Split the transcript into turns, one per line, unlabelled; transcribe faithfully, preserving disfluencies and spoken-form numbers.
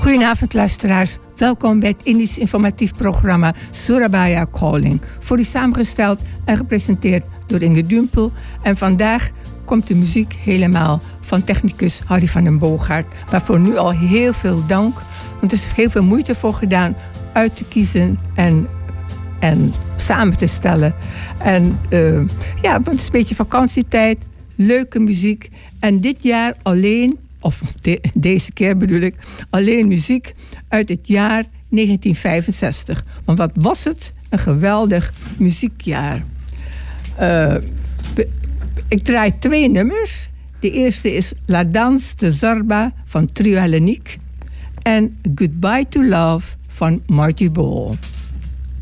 Goedenavond luisteraars, welkom bij het Indisch informatief programma Surabaya Calling. Voor u samengesteld en gepresenteerd door Inge Dumpel. En vandaag komt de muziek helemaal van technicus Harry van den Boogaard. Waarvoor nu al heel veel dank, want er is heel veel moeite voor gedaan uit te kiezen en, en samen te stellen. En uh, ja, want het is een beetje vakantietijd, leuke muziek. En dit jaar alleen... Of de, deze keer bedoel ik, alleen muziek uit het jaar negentien vijfenzestig. Want wat was het? Een geweldig muziekjaar. Uh, ik draai twee nummers. De eerste is La Danse de Zorba van Trio Hellenique. En Goodbye to Love van Marty Ball.